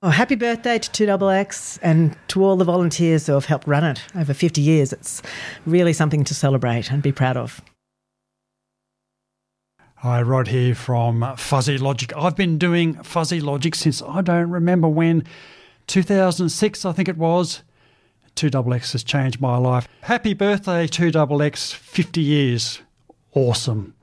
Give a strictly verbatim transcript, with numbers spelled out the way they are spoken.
Oh, happy birthday to two X X and to all the volunteers who have helped run it over fifty years. It's really something to celebrate and be proud of. Hi, Rod here from Fuzzy Logic. I've been doing Fuzzy Logic since I don't remember when, two thousand six I think it was. two X X has changed my life. Happy birthday two X X, fifty years. Awesome.